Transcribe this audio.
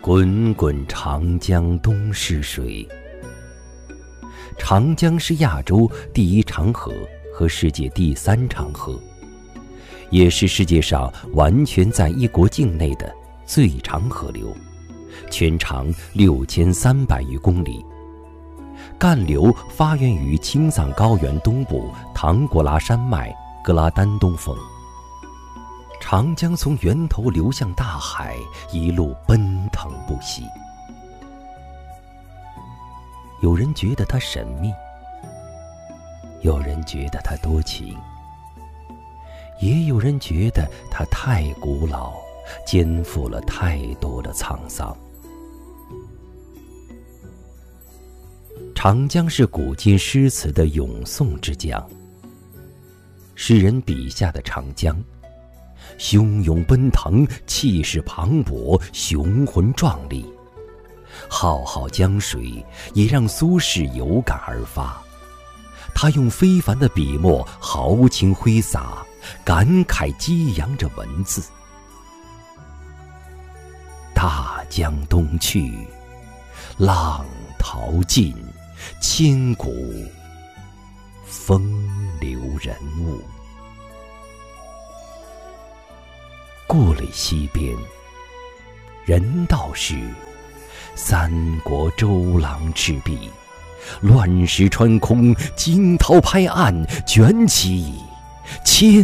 滚滚长江东逝水。长江是亚洲第一长河和世界第3长河，也是世界上完全在一国境内的最长河流，全长6300余公里。干流发源于青藏高原东部唐古拉山脉格拉丹东峰。长江从源头流向大海，一路奔腾不息。有人觉得它神秘，有人觉得它多情，也有人觉得它太古老，肩负了太多的沧桑。长江是古今诗词的咏颂之江，诗人笔下的长江，汹涌奔腾，气势磅礴，雄浑壮丽。浩浩江水也让苏轼有感而发，他用非凡的笔墨豪情挥洒，感慨激扬着文字。大江东去，浪淘尽，千古风流人物。故垒西边，人道是三国周郎赤壁，乱石穿空，惊涛拍岸，卷起千